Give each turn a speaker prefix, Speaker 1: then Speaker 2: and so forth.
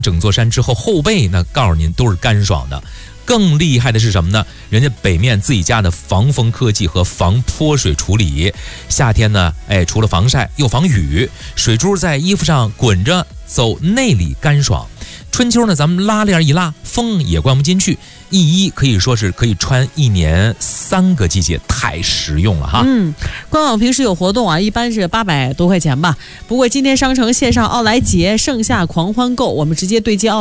Speaker 1: 整座山之后，后背呢告诉您都是干爽的。更厉害的是什么呢？人家北面自己家的防风科技和防泼水处理，夏天呢，除了防晒又防雨，水珠在衣服上滚着走，内里干爽。春秋呢，咱们拉链一拉，风也灌不进去，一衣可以说是可以穿1年3个季节，太实用了哈。
Speaker 2: 官网平时有活动啊，一般是800多块钱吧。不过今天商城线上奥莱节盛夏狂欢购，我们直接对接奥